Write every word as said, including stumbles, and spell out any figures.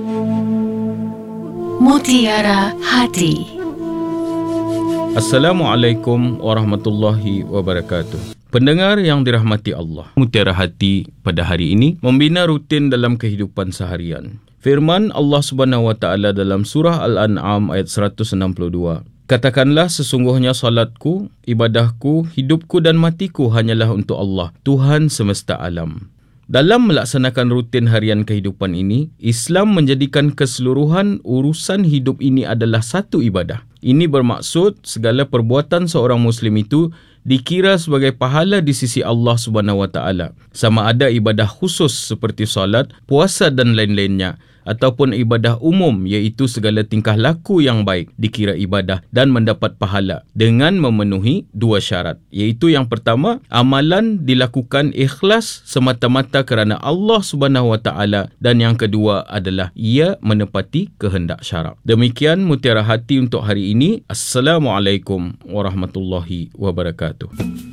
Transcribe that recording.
Mutiara Hati. Assalamualaikum warahmatullahi wabarakatuh. Pendengar yang dirahmati Allah, Mutiara Hati pada hari ini membina rutin dalam kehidupan seharian. Firman Allah Subhanahu wa taala dalam surah Al-An'am ayat seratus enam puluh dua. Katakanlah, sesungguhnya salatku, ibadahku, hidupku dan matiku hanyalah untuk Allah, Tuhan semesta alam. Dalam melaksanakan rutin harian kehidupan ini, Islam menjadikan keseluruhan urusan hidup ini adalah satu ibadah. Ini bermaksud segala perbuatan seorang Muslim itu dikira sebagai pahala di sisi Allah Subhanahu wa taala. Sama ada ibadah khusus seperti solat, puasa dan lain-lainnya, ataupun ibadah umum iaitu segala tingkah laku yang baik dikira ibadah dan mendapat pahala dengan memenuhi dua syarat, iaitu yang pertama, amalan dilakukan ikhlas semata-mata kerana Allah Subhanahu wa taala, dan yang kedua adalah ia menepati kehendak syarak. Demikian Mutiara Hati untuk hari ini. Assalamualaikum warahmatullahi wabarakatuh.